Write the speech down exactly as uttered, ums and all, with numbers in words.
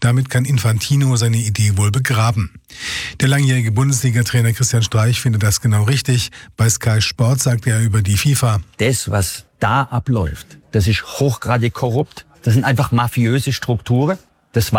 Damit kann Infantino seine Idee wohl begraben. Der langjährige Bundesliga-Trainer Christian Streich findet das genau richtig. Bei Sky Sport sagt er über die FIFA: Das, was da abläuft, das ist hochgradig korrupt. Das sind einfach mafiöse Strukturen. Das